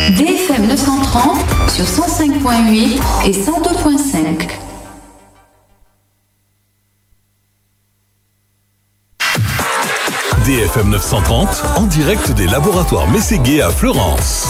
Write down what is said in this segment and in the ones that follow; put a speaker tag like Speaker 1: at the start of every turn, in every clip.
Speaker 1: DFM 930 sur 105.8 et 102.5.
Speaker 2: DFM 930 en direct des laboratoires Mességuet à Fleurance.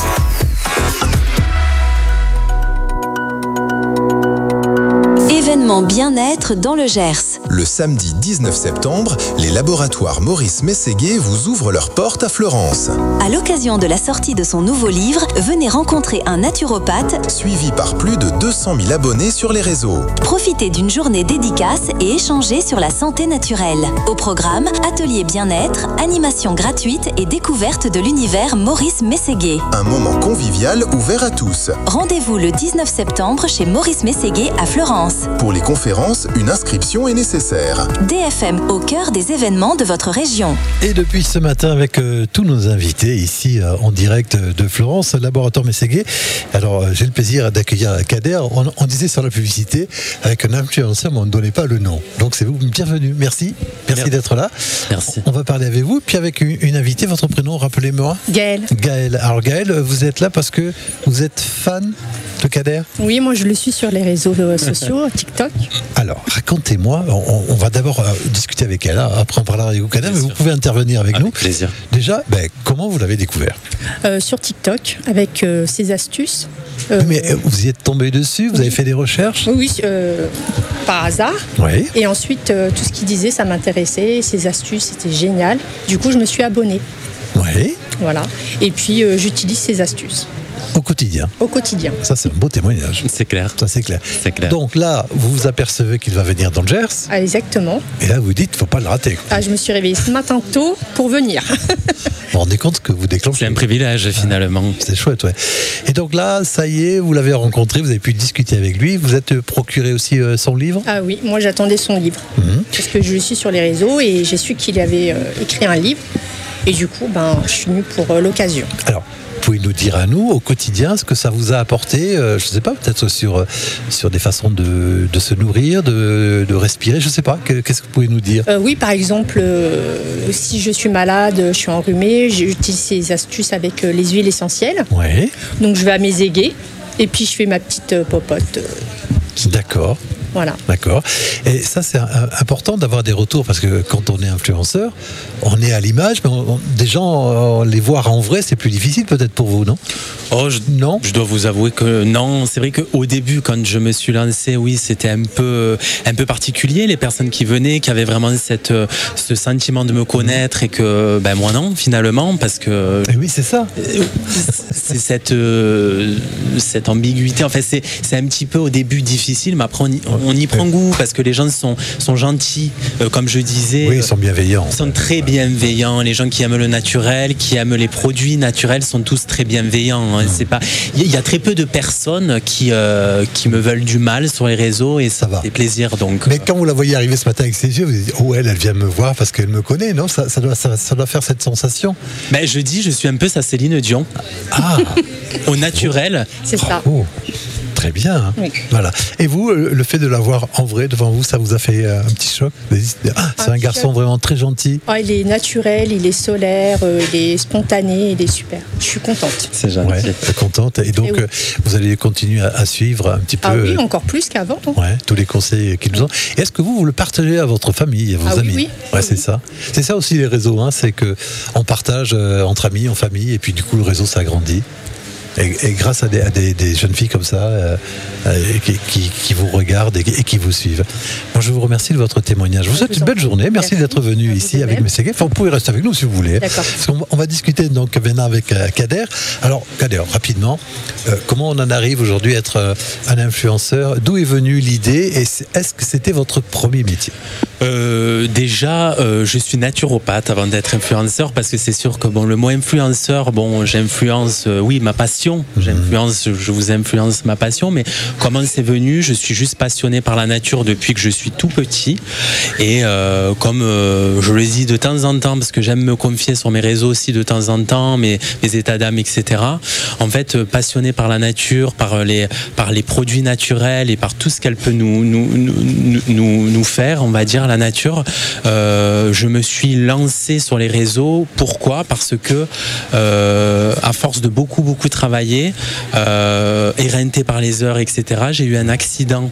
Speaker 3: Événement bien-être dans le Gers.
Speaker 4: Le samedi 19 septembre, les laboratoires Maurice Mességuet vous ouvrent leurs portes à Fleurance.
Speaker 3: À l'occasion de la sortie de son nouveau livre, venez rencontrer un naturopathe,
Speaker 4: suivi par plus de 200 000 abonnés sur les réseaux.
Speaker 3: Profitez d'une journée dédicace et échangez sur la santé naturelle. Au programme, atelier bien-être, animation gratuite et découverte de l'univers Maurice Mességuet.
Speaker 4: Un moment convivial ouvert à tous.
Speaker 3: Rendez-vous le 19 septembre chez Maurice Mességuet à Fleurance.
Speaker 4: Pour les conférences, une inscription est nécessaire.
Speaker 3: DFM au cœur des événements de votre région.
Speaker 5: Et depuis ce matin avec tous nos invités ici en direct de Fleurance, laboratoire Mességuet. Alors j'ai le plaisir d'accueillir Kader. On disait sur la publicité avec un influenceur, mais on ne donnait pas le nom. Donc c'est vous, bienvenue. Merci d'être là.
Speaker 6: Merci.
Speaker 5: On va parler avec vous, puis avec une invitée. Votre prénom, rappelez-moi.
Speaker 7: Gaëlle.
Speaker 5: Alors Gaëlle, vous êtes là parce que vous êtes fan de Kader?
Speaker 7: Oui, moi je le suis sur les réseaux sociaux, TikTok.
Speaker 5: Alors, racontez-moi, on va d'abord discuter avec elle, après on parlera avec vous, Kader, mais vous pouvez intervenir avec nous.
Speaker 6: Plaisir.
Speaker 5: Déjà, comment vous l'avez découvert?
Speaker 7: Sur TikTok, avec ses astuces.
Speaker 5: Mais vous y êtes tombé dessus, vous avez fait des recherches?
Speaker 7: Oui, par hasard.
Speaker 5: Oui.
Speaker 7: Et ensuite, tout ce qu'il disait, ça m'intéressait, ses astuces, c'était génial. Du coup, je me suis abonnée.
Speaker 5: Oui.
Speaker 7: Voilà. Et puis, j'utilise ses astuces.
Speaker 5: Au quotidien.
Speaker 7: Au quotidien.
Speaker 5: Ça, c'est un beau témoignage.
Speaker 6: C'est clair.
Speaker 5: Ça, c'est clair.
Speaker 6: C'est clair.
Speaker 5: Donc là, vous vous apercevez qu'il va venir dans le Gers.
Speaker 7: Ah, exactement.
Speaker 5: Et là, vous dites, il ne faut pas le rater.
Speaker 7: Ah, je me suis réveillée ce matin tôt pour venir.
Speaker 5: Vous vous rendez compte que vous déclenchez.
Speaker 6: C'est un privilège, finalement.
Speaker 5: C'est chouette, ouais. Et donc là, ça y est, vous l'avez rencontré, vous avez pu discuter avec lui. Vous êtes procuré aussi son livre?
Speaker 7: Ah oui, moi j'attendais son livre. Parce que je le suis sur les réseaux et j'ai su qu'il avait écrit un livre. Et du coup, je suis venue pour l'occasion.
Speaker 5: Alors, pouvez nous dire à nous, au quotidien, ce que ça vous a apporté, je ne sais pas, peut-être sur des façons de se nourrir, de respirer, je ne sais pas, qu'est-ce que vous pouvez nous dire?
Speaker 7: Oui, par exemple, si je suis malade, je suis enrhumée, j'utilise ces astuces avec les huiles essentielles.
Speaker 5: Oui.
Speaker 7: Donc je vais à mes aiguets et puis je fais ma petite popote.
Speaker 5: D'accord.
Speaker 7: Voilà.
Speaker 5: D'accord. Et ça, c'est important d'avoir des retours parce que quand on est influenceur, on est à l'image, mais des gens, les voir en vrai, c'est plus difficile peut-être pour vous, non? Non.
Speaker 6: Je dois vous avouer que non. C'est vrai qu'au début, quand je me suis lancé, oui, c'était un peu particulier. Les personnes qui venaient, qui avaient vraiment ce sentiment de me connaître et que, moi non, finalement, parce que.
Speaker 5: Et oui, c'est ça.
Speaker 6: C'est cette ambiguïté. En fait, c'est un petit peu au début difficile, mais après on y prend goût parce que les gens sont gentils, comme je disais.
Speaker 5: Oui, ils sont bienveillants.
Speaker 6: Ils sont très bienveillants. Les gens qui aiment le naturel, qui aiment les produits naturels sont tous très bienveillants. C'est pas. Il y a très peu de personnes qui me veulent du mal sur les réseaux et ça fait plaisir. Donc.
Speaker 5: Mais quand vous la voyez arriver ce matin avec ses yeux, vous dites elle vient me voir parce qu'elle me connaît, non? Ça doit faire cette sensation.
Speaker 6: Je suis un peu sa Céline Dion.
Speaker 5: Ah.
Speaker 6: Au naturel.
Speaker 7: C'est ça.
Speaker 5: Oh. Très bien. Hein.
Speaker 7: Oui.
Speaker 5: Voilà. Et vous, le fait de l'avoir en vrai devant vous, ça vous a fait un petit choc? C'est un garçon vraiment très gentil.
Speaker 7: Il est naturel, il est solaire, il est spontané, il est super. Je suis contente.
Speaker 6: C'est gentil.
Speaker 5: Ouais, contente. Et donc, vous allez continuer à suivre un petit peu.
Speaker 7: Ah oui, encore plus qu'avant.
Speaker 5: Ouais, tous les conseils qu'ils nous ont. Et est-ce que vous le partagez à votre famille, à vos amis?
Speaker 7: Oui.
Speaker 5: Ouais, c'est ça. C'est ça aussi les réseaux. Hein, c'est que on partage entre amis, en famille, et puis du coup le réseau s'agrandit. Et grâce à des jeunes filles comme ça qui vous regardent et qui vous suivent. Moi, je vous remercie de votre témoignage. Je vous souhaite une belle journée. Merci d'être venu ici avec Mességuet. Enfin, vous pouvez rester avec nous si vous voulez.
Speaker 7: D'accord.
Speaker 5: Parce qu'on va discuter donc maintenant avec Kader. Alors, Kader, rapidement, comment on en arrive aujourd'hui à être un influenceur? D'où est venue l'idée? Et est-ce que c'était votre premier métier?
Speaker 6: Déjà, je suis naturopathe avant d'être influenceur parce que c'est sûr que le mot influenceur, j'influence, ma passion. Je vous influence ma passion, mais comment c'est venu? Je suis juste passionné par la nature depuis que je suis tout petit et comme je le dis de temps en temps parce que j'aime me confier sur mes réseaux aussi de temps en temps, mes états d'âme, etc. En fait, passionné par la nature, par les produits naturels et par tout ce qu'elle peut nous faire, on va dire, la nature. Je me suis lancé sur les réseaux. Pourquoi? Parce que à force de beaucoup travailler travaillais, éreinté par les heures, etc. J'ai eu un accident.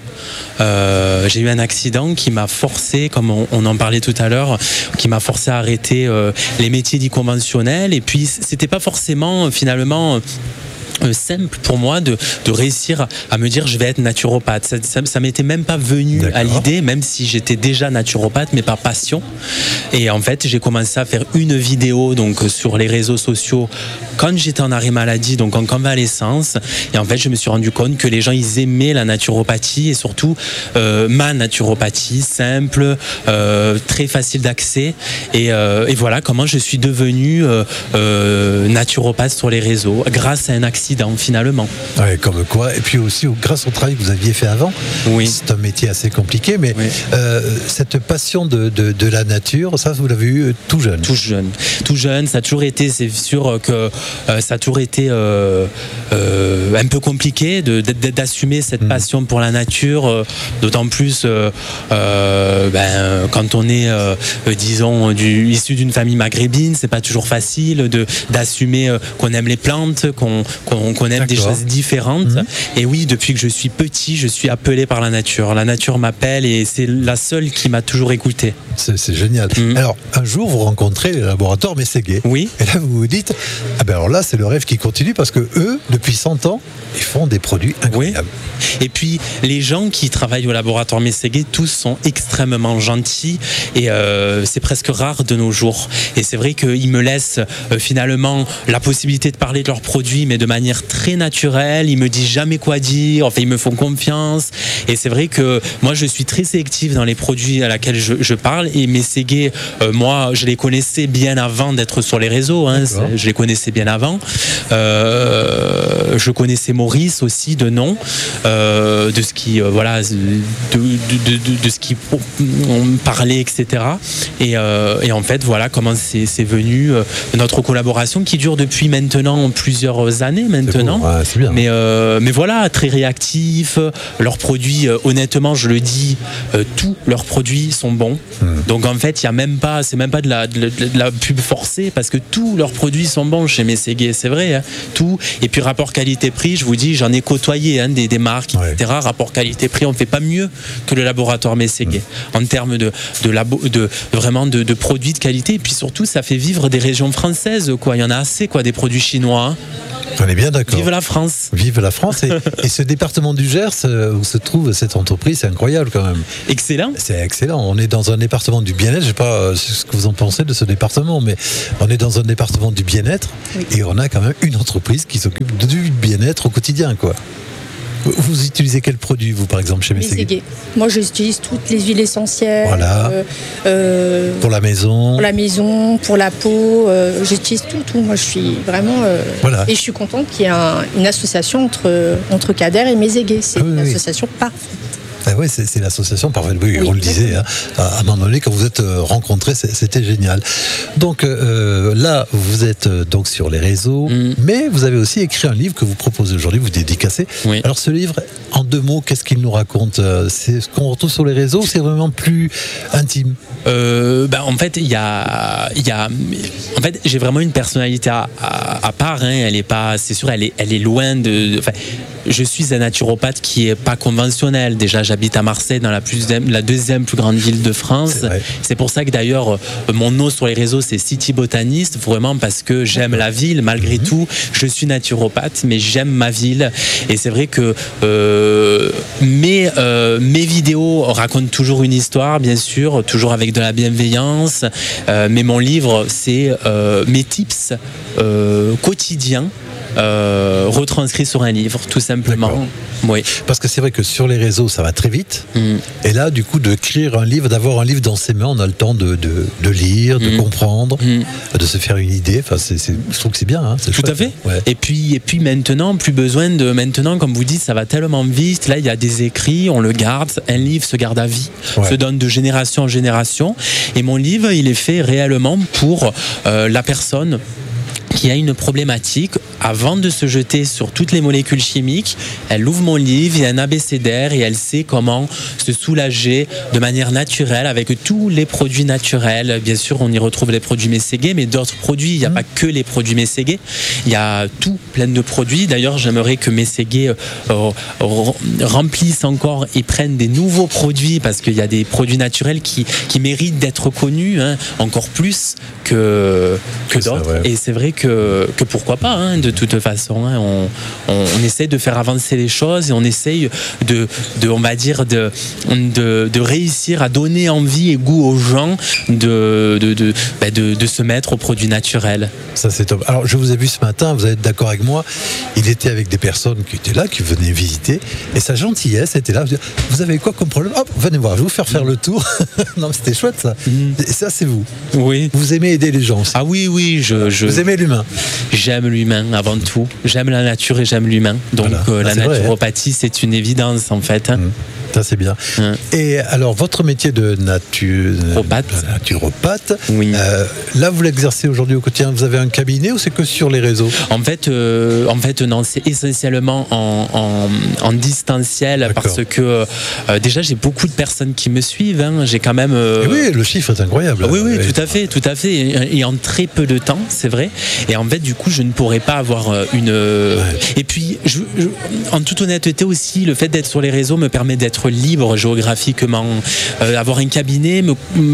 Speaker 6: Qui m'a forcé, comme on en parlait tout à l'heure, qui m'a forcé à arrêter les métiers dits conventionnels. Et puis, c'était pas forcément, finalement, simple pour moi de réussir à me dire je vais être naturopathe. Ça m'était même pas venu à l'idée, même si j'étais déjà naturopathe, mais par passion. Et en fait, j'ai commencé à faire une vidéo donc sur les réseaux sociaux quand j'étais en arrêt maladie, donc en convalescence. Et en fait, je me suis rendu compte que les gens, ils aimaient la naturopathie et surtout ma naturopathie, simple, très facile d'accès. Et voilà comment je suis devenu naturopathe sur les réseaux, grâce à un accident finalement.
Speaker 5: Ouais, comme quoi. Et puis aussi, grâce au travail que vous aviez fait avant, c'est un métier assez compliqué, mais cette passion de la nature, ça, vous l'avez eu tout jeune. Tout jeune,
Speaker 6: ça a toujours été, c'est sûr que ça a toujours été un peu compliqué d'assumer cette passion pour la nature, d'autant plus quand on est, disons, issu d'une famille maghrébine, c'est pas toujours facile d'assumer qu'on aime les plantes, qu'on aime des choses différentes. Et oui, depuis que je suis petit, je suis appelé par la nature. La nature m'appelle et c'est la seule qui m'a toujours écouté.
Speaker 5: C'est génial. Alors, un jour, vous rencontrez le laboratoire Mességuet.
Speaker 6: Oui.
Speaker 5: Et là, vous vous dites, alors là, c'est le rêve qui continue parce que eux, depuis 100 ans, ils font des produits incroyables.
Speaker 6: Oui. Et puis, les gens qui travaillent au laboratoire Mességuet, tous sont extrêmement gentils et c'est presque rare de nos jours. Et c'est vrai qu'ils me laissent finalement la possibilité de parler de leurs produits, mais de manière très naturelle. Ils me disent jamais quoi dire. Enfin, ils me font confiance. Et c'est vrai que moi, je suis très sélectif dans les produits à laquelle je parle. Et Mességuet, moi, je les connaissais bien avant d'être sur les réseaux. Je les connaissais bien avant. Je connaissais Maurice aussi de nom, de ce qui, de ce qui on parlait, etc. Et en fait, voilà comment c'est venu notre collaboration qui dure depuis maintenant plusieurs années maintenant.
Speaker 5: Bon, c'est bien.
Speaker 6: Mais voilà, très réactif. Leurs produits, honnêtement, je le dis, tous leurs produits sont bons. Donc en fait, c'est même pas de la pub forcée parce que tous leurs produits sont bons chez Mességuet, c'est vrai. Tout. Et puis rapport qualité-prix, je vous dis, j'en ai côtoyé des marques, etc. Rapport qualité-prix, on ne fait pas mieux que le laboratoire Mességuet en termes de produits de qualité. Et puis surtout, ça fait vivre des régions françaises, quoi. Il y en a assez, quoi, des produits chinois.
Speaker 5: On est bien d'accord.
Speaker 6: Vive la France.
Speaker 5: Vive la France. Et ce département du Gers où se trouve cette entreprise, c'est incroyable quand même.
Speaker 6: Excellent.
Speaker 5: C'est excellent. On est dans un département du bien-être. Je ne sais pas ce que vous en pensez de ce département, mais on est dans un département du bien-être et on a quand même une entreprise qui s'occupe du bien-être au quotidien, quoi. Vous utilisez quel produit, vous, par exemple, chez Mességuet ?
Speaker 7: Moi, j'utilise toutes les huiles essentielles.
Speaker 5: Voilà. Pour la maison.
Speaker 7: Pour la maison, pour la peau. J'utilise tout. Moi, je suis vraiment...
Speaker 5: Voilà.
Speaker 7: Et je suis contente qu'il y ait une association entre Kader et Mességuet. C'est une association parfaite.
Speaker 5: Ah oui, c'est l'association parfaite. Oui, on le disait. À un moment donné, quand vous êtes rencontrés, c'était génial. Donc là, vous êtes donc sur les réseaux, mais vous avez aussi écrit un livre que vous proposez aujourd'hui, vous dédicacez.
Speaker 6: Oui.
Speaker 5: Alors ce livre, en 2 mots, qu'est-ce qu'il nous raconte ? C'est ce qu'on retrouve sur les réseaux ou c'est vraiment plus intime ?
Speaker 6: En fait, en fait, j'ai vraiment une personnalité à part. Elle est pas, c'est sûr, elle est loin de. Enfin, je suis un naturopathe qui est pas conventionnel. Déjà, j'habite à Marseille, dans la 2e plus grande ville de France. C'est pour ça que d'ailleurs, mon nom sur les réseaux, c'est City Botaniste, vraiment parce que j'aime la ville, malgré tout. Je suis naturopathe, mais j'aime ma ville. Et c'est vrai que mes vidéos racontent toujours une histoire, bien sûr, toujours avec de la bienveillance. Mais mon livre, c'est mes tips quotidiens. Retranscrit sur un livre, tout simplement. Oui.
Speaker 5: Parce que c'est vrai que sur les réseaux, ça va très vite. Et là, du coup, d'écrire un livre, d'avoir un livre dans ses mains, on a le temps de lire, de comprendre, de se faire une idée. Enfin, je trouve que c'est bien. C'est
Speaker 6: tout
Speaker 5: chouette.
Speaker 6: à fait.
Speaker 5: Ouais.
Speaker 6: Et puis maintenant, plus besoin de... Maintenant, comme vous dites, ça va tellement vite. Là, il y a des écrits, on le garde. Un livre se garde à vie, se donne de génération en génération. Et mon livre, il est fait réellement pour la personne qui a une problématique. Avant de se jeter sur toutes les molécules chimiques, elle ouvre mon livre, il y a un abécédaire et elle sait comment se soulager de manière naturelle avec tous les produits naturels. Bien sûr, on y retrouve les produits Mességué, mais d'autres produits. Il n'y a pas que les produits Mességué. Il y a tout plein de produits. D'ailleurs, j'aimerais que Mességué remplisse encore et prenne des nouveaux produits parce qu'il y a des produits naturels qui méritent d'être connus encore plus que d'autres. Et c'est vrai que pourquoi pas, de toute façon. On essaie de faire avancer les choses et on essaye on va dire, de réussir à donner envie et goût aux gens de se mettre aux produits naturels.
Speaker 5: Ça, c'est top. Alors, je vous ai vu ce matin, vous êtes d'accord avec moi, il était avec des personnes qui étaient là, qui venaient visiter, et sa gentillesse était là. Vous avez quoi comme problème? Hop, venez voir, je vais vous faire le tour. Non, mais c'était chouette, ça. Et ça, c'est vous.
Speaker 6: Oui.
Speaker 5: Vous aimez aider les gens aussi.
Speaker 6: Ah oui,
Speaker 5: Vous aimez l'humain.
Speaker 6: J'aime l'humain avant tout. J'aime la nature et j'aime l'humain. Donc la naturopathie, c'est une évidence en fait.
Speaker 5: Ça, c'est bien. Et alors, votre métier de naturopathe,
Speaker 6: oui.
Speaker 5: Là, vous l'exercez aujourd'hui au quotidien. Vous avez un cabinet ou c'est que sur les réseaux?
Speaker 6: En fait, non, c'est essentiellement en distanciel. D'accord. Parce que déjà, j'ai beaucoup de personnes qui me suivent. J'ai quand même.
Speaker 5: Oui, le chiffre est incroyable.
Speaker 6: Oui, tout à fait. Et en très peu de temps, c'est vrai. Et en fait, du coup, je ne pourrais pas avoir une. Et puis, en toute honnêteté aussi, le fait d'être sur les réseaux me permet d'être libre géographiquement. Avoir un cabinet,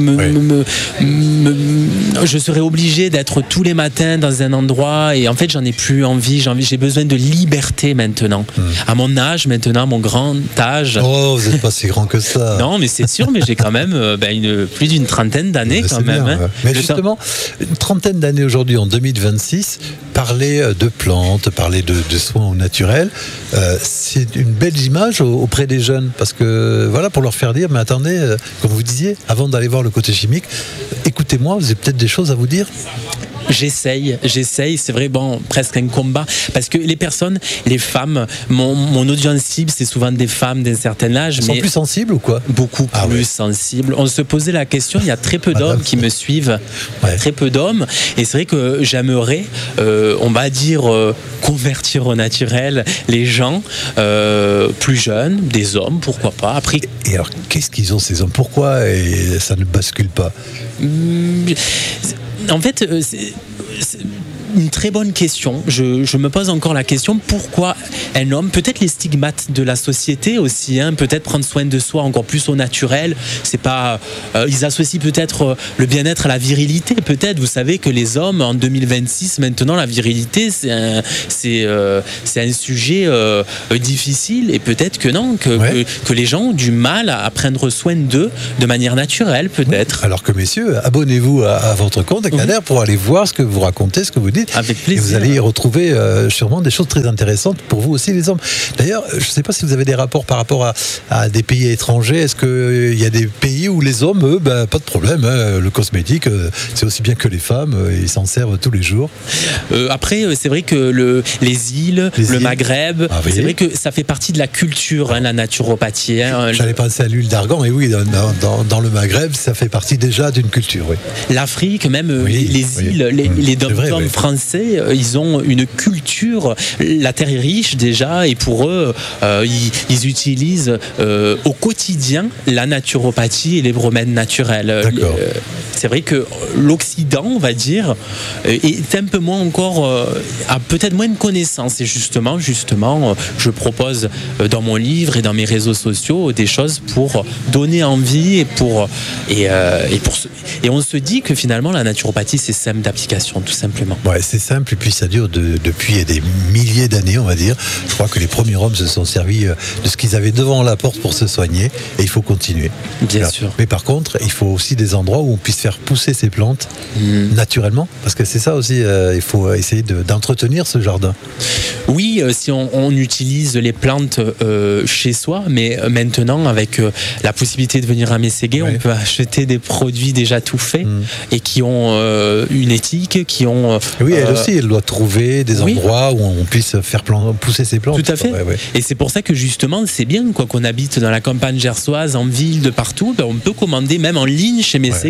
Speaker 6: je serais obligé d'être tous les matins dans un endroit et en fait j'en ai plus envie. J'ai besoin de liberté maintenant. À mon âge maintenant, mon grand âge.
Speaker 5: Oh, vous n'êtes pas si grand que ça.
Speaker 6: Non, mais c'est sûr, mais j'ai quand même plus d'une trentaine d'années quand même.
Speaker 5: Bien, mais justement, une trentaine d'années aujourd'hui, en 2026, parler de plantes, parler de soins au naturel, c'est une belle image auprès des jeunes parce que voilà, pour leur faire dire, mais attendez, comme vous disiez, avant d'aller voir le côté chimique, écoutez-moi, vous avez peut-être des choses à vous dire.
Speaker 6: J'essaye, c'est vrai, presque un combat, parce que les personnes, les femmes, mon audience cible, c'est souvent des femmes d'un certain âge.
Speaker 5: Elles sont plus sensibles ou quoi?
Speaker 6: Beaucoup plus sensibles. On se posait la question, il y a très peu d'hommes qui me suivent, très peu d'hommes, et c'est vrai que j'aimerais, on va dire, convertir au naturel les gens plus jeunes, des hommes, pourquoi pas. Après...
Speaker 5: Et alors, qu'est-ce qu'ils ont ces hommes? Pourquoi ça ne bascule pas?
Speaker 6: En fait, c'est une très bonne question. Je me pose encore la question, pourquoi un homme, peut-être les stigmates de la société aussi, peut-être prendre soin de soi encore plus au naturel, c'est pas, ils associent peut-être le bien-être à la virilité, peut-être. Vous savez que les hommes en 2026 maintenant, la virilité c'est un sujet difficile, et peut-être que non, que les gens ont du mal à prendre soin d'eux de manière naturelle, peut-être.
Speaker 5: Alors que messieurs, abonnez-vous à votre compte Kader pour aller voir ce que vous racontez, ce que vous dites.
Speaker 6: Avec plaisir.
Speaker 5: Et vous allez y retrouver sûrement des choses très intéressantes pour vous aussi, les hommes. D'ailleurs, je ne sais pas si vous avez des rapports par rapport à des pays étrangers. Est-ce qu'il y a des pays où les hommes, eux, pas de problème, le cosmétique, c'est aussi bien que les femmes, ils s'en servent tous les jours.
Speaker 6: Après, c'est vrai que les îles, le Maghreb, c'est vrai que ça fait partie de la culture, la naturopathie.
Speaker 5: J'allais penser à l'huile d'argan, et oui, dans le Maghreb, ça fait partie déjà d'une culture. Oui.
Speaker 6: L'Afrique, même les îles, les dom-toms français, ils ont une culture, la terre est riche déjà, et pour eux, ils utilisent au quotidien la naturopathie et les remèdes naturels. C'est vrai que l'Occident, on va dire, est un peu moins encore, a peut-être moins de connaissances, et justement, je propose dans mon livre et dans mes réseaux sociaux des choses pour donner envie et on se dit que finalement la naturopathie c'est simple d'application, tout simplement.
Speaker 5: Ouais, c'est simple, et puis ça dure depuis des milliers d'années, on va dire. Je crois que les premiers hommes se sont servis de ce qu'ils avaient devant la porte pour se soigner, et il faut continuer.
Speaker 6: Bien sûr.
Speaker 5: Mais par contre, il faut aussi des endroits où on puisse faire pousser ces plantes naturellement, parce que c'est ça aussi, il faut essayer d'entretenir ce jardin.
Speaker 6: Oui, si on utilise les plantes chez soi, mais maintenant avec la possibilité de venir à Mességué, on peut acheter des produits déjà tout faits et qui ont une éthique, qui ont...
Speaker 5: Oui, elle aussi, elle doit trouver des endroits où on puisse faire pousser ses plantes.
Speaker 6: Tout à fait. Et c'est pour ça que justement, c'est bien qu'on habite dans la campagne gersoise, en ville, de partout, on peut commander même en ligne chez Mességué, quoi.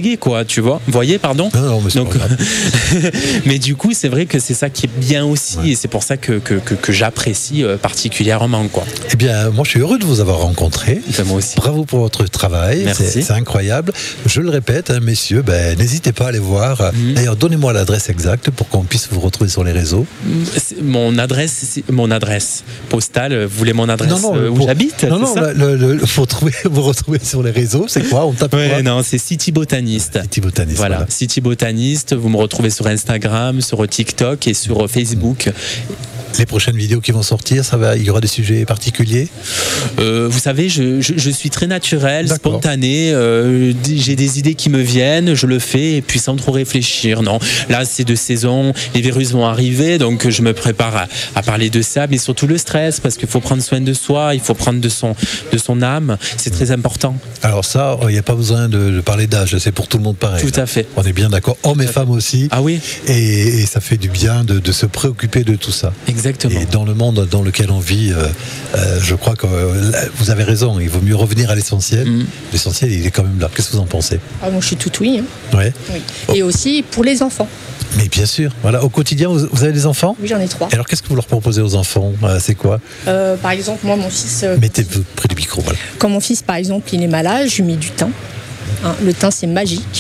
Speaker 6: tu vois. Vous voyez, pardon.
Speaker 5: Non, mais c'est
Speaker 6: Donc,
Speaker 5: pas grave.
Speaker 6: mais du coup, c'est vrai que c'est ça qui est bien aussi, et c'est pour ça que j'apprécie particulièrement, quoi.
Speaker 5: Eh bien, moi, je suis heureux de vous avoir rencontré.
Speaker 6: Enfin, moi aussi.
Speaker 5: Bravo pour votre travail.
Speaker 6: Merci.
Speaker 5: C'est incroyable. Je le répète, hein, messieurs, n'hésitez pas à aller voir. D'ailleurs, donnez-moi l'adresse exacte pour qu'on puisse vous retrouver sur les réseaux.
Speaker 6: Mon adresse postale. Vous voulez mon adresse où j'habite?
Speaker 5: Non, vous retrouver sur les réseaux. C'est quoi? On tape quoi?
Speaker 6: Non, c'est City Botaniste.
Speaker 5: City Botaniste.
Speaker 6: Voilà, City Botaniste. Vous me retrouvez sur Instagram, sur TikTok et sur Facebook.
Speaker 5: Les prochaines vidéos qui vont sortir, il y aura des sujets particuliers?
Speaker 6: Vous savez, je suis très naturel,
Speaker 5: D'accord.
Speaker 6: spontané. J'ai des idées qui me viennent, je le fais, et puis sans trop réfléchir. Non, là c'est de saison, les virus vont arriver, donc je me prépare à parler de ça, mais surtout le stress, parce qu'il faut prendre soin de soi, il faut prendre de son âme. C'est très important.
Speaker 5: Alors ça, il n'y a pas besoin de parler d'âge, c'est pour tout le monde pareil.
Speaker 6: Tout à fait.
Speaker 5: On est bien d'accord, hommes et femmes aussi.
Speaker 6: Ah oui.
Speaker 5: Et ça fait du bien de se préoccuper de tout ça.
Speaker 6: Exactement.
Speaker 5: Et dans le monde dans lequel on vit, je crois que vous avez raison, il vaut mieux revenir à l'essentiel. L'essentiel, il est quand même là. Qu'est-ce que vous en pensez?
Speaker 7: Moi, je suis tout oui.
Speaker 5: Ouais.
Speaker 7: Oui. Et aussi pour les enfants.
Speaker 5: Mais bien sûr. Voilà. Au quotidien, vous avez des enfants?
Speaker 7: Oui, j'en ai 3.
Speaker 5: Alors, qu'est-ce que vous leur proposez aux enfants? C'est quoi?
Speaker 7: Par exemple, moi, mon fils...
Speaker 5: Mettez-vous près du micro. Voilà.
Speaker 7: Quand mon fils, par exemple, il est malade, je lui mets du thym. Le thym, c'est magique.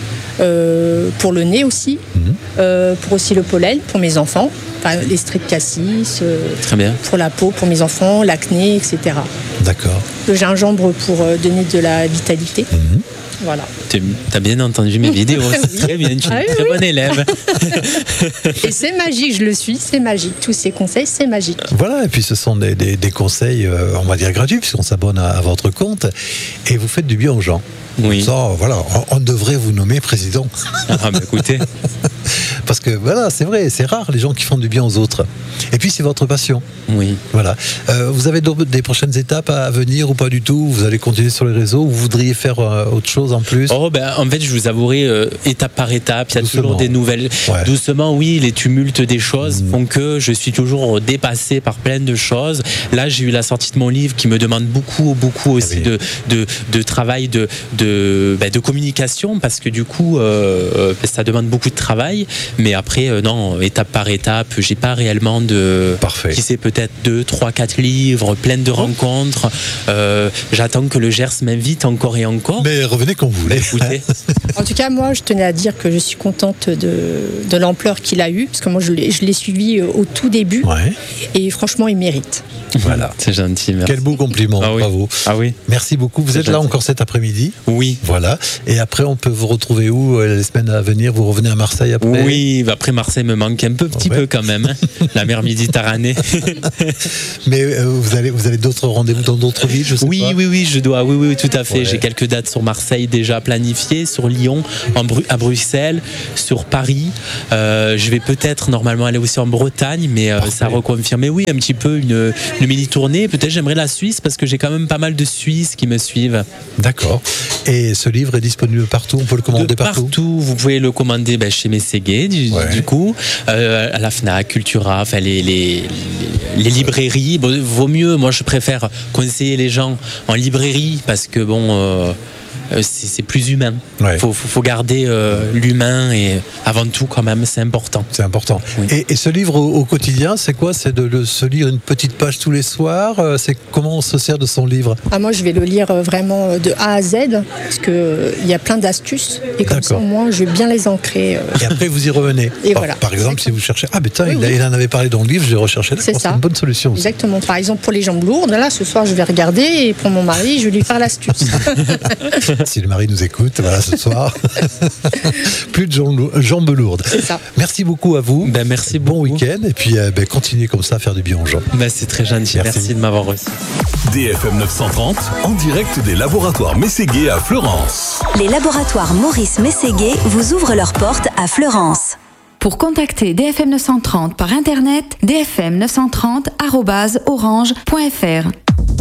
Speaker 7: Pour le nez aussi. Pour aussi le pollen, pour mes enfants. Les streptococcus.
Speaker 6: Très bien.
Speaker 7: Pour la peau, pour mes enfants, l'acné, etc.
Speaker 5: D'accord.
Speaker 7: Le gingembre pour donner de la vitalité. Voilà.
Speaker 6: T'as bien entendu mes vidéos, c'est très bien, tu es une très bonne élève.
Speaker 7: Et c'est magique, je le suis, c'est magique. Tous ces conseils, c'est magique.
Speaker 5: Voilà, et puis ce sont des conseils, on va dire gratuits, puisqu'on s'abonne à votre compte, et vous faites du bien aux gens.
Speaker 6: Oui.
Speaker 5: Ça, voilà, on devrait vous nommer président.
Speaker 6: Ah, bah écoutez.
Speaker 5: Parce que voilà, c'est vrai, c'est rare les gens qui font du bien aux autres. Et puis c'est votre passion.
Speaker 6: Oui.
Speaker 5: Voilà. Vous avez des prochaines étapes à venir ou pas du tout? Vous allez continuer sur les réseaux ou vous voudriez faire autre chose en plus?
Speaker 6: En fait, je vous avouerai, étape par étape, il y a
Speaker 5: Doucement.
Speaker 6: toujours des nouvelles.
Speaker 5: Ouais.
Speaker 6: Doucement, oui, les tumultes des choses font que je suis toujours dépassé par plein de choses. Là, j'ai eu la sortie de mon livre qui me demande beaucoup aussi de travail, de communication, parce que du coup, ça demande beaucoup de travail. Mais après, non, étape par étape, j'ai pas réellement de...
Speaker 5: Parfait.
Speaker 6: Qui sait, peut-être 2, 3, 4 livres, plein de rencontres. J'attends que le Gers m'invite encore et encore.
Speaker 5: Mais revenez quand vous voulez.
Speaker 6: Écoutez.
Speaker 7: En tout cas, moi, je tenais à dire que je suis contente de l'ampleur qu'il a eue, parce que moi, je l'ai suivi au tout début.
Speaker 5: Ouais.
Speaker 7: Et franchement, il mérite.
Speaker 5: Voilà.
Speaker 6: C'est gentil, merci.
Speaker 5: Quel beau compliment,
Speaker 6: Ah oui.
Speaker 5: bravo.
Speaker 6: Ah oui.
Speaker 5: Merci beaucoup. Vous êtes là
Speaker 6: gentil.
Speaker 5: encore cet après-midi?
Speaker 6: Oui.
Speaker 5: Voilà. Et après, on peut vous retrouver où les semaines à venir? Vous revenez à Marseille après?
Speaker 6: Oui, après Marseille me manque un petit peu quand même, hein. La mer Méditerranée.
Speaker 5: Mais vous avez d'autres rendez-vous dans d'autres villes, je sais pas.
Speaker 6: Oui, je dois. Oui, tout à fait.
Speaker 5: Ouais.
Speaker 6: J'ai quelques dates sur Marseille déjà planifiées, sur Lyon, à Bruxelles, sur Paris. Je vais peut-être normalement aller aussi en Bretagne, mais ça reconfirme. Mais oui, un petit peu une mini-tournée. Peut-être j'aimerais la Suisse, parce que j'ai quand même pas mal de Suisses qui me suivent.
Speaker 5: D'accord. Et ce livre est disponible partout? On peut le commander partout?
Speaker 6: Vous pouvez le commander chez Mességué, du coup, à la Fnac, Cultura, enfin les librairies. Bon, vaut mieux, moi je préfère conseiller les gens en librairie, parce que c'est plus humain.
Speaker 5: Ouais.
Speaker 6: Faut garder l'humain, et avant tout quand même, c'est important.
Speaker 5: C'est important.
Speaker 6: Oui.
Speaker 5: Et ce livre au quotidien, c'est quoi? C'est de se lire une petite page tous les soirs? C'est comment on se sert de son livre?
Speaker 7: Moi, je vais le lire vraiment de A à Z, parce qu'il y a plein d'astuces. Et comme ça,
Speaker 5: D'accord.
Speaker 7: moi, je vais bien les ancrer.
Speaker 5: Et après, vous y revenez.
Speaker 7: Et voilà.
Speaker 5: Par exemple, si vous cherchez... Ah, mais tiens,
Speaker 7: Oui,
Speaker 5: il en avait parlé dans le livre, je l'ai recherché.
Speaker 7: C'est
Speaker 5: C'est
Speaker 7: ça.
Speaker 5: une bonne solution aussi.
Speaker 7: Exactement. Par exemple, pour les jambes lourdes, là, ce soir, je vais regarder, et pour mon mari, je vais lui faire l'astuce.
Speaker 5: Si le mari nous écoute, voilà, ce soir. Plus de jambes lourdes.
Speaker 7: C'est ça.
Speaker 5: Merci beaucoup à vous.
Speaker 6: Merci
Speaker 5: Bon
Speaker 6: beaucoup.
Speaker 5: week-end. Et puis, continuez comme ça à faire du bien aux gens.
Speaker 6: C'est très gentil.
Speaker 5: Merci.
Speaker 6: Merci de m'avoir reçu.
Speaker 2: DFM 930, en direct des laboratoires Mességué à Fleurance.
Speaker 3: Les laboratoires Maurice Mességué vous ouvrent leurs portes à Fleurance.
Speaker 1: Pour contacter DFM 930 par internet, dfm930@orange.fr.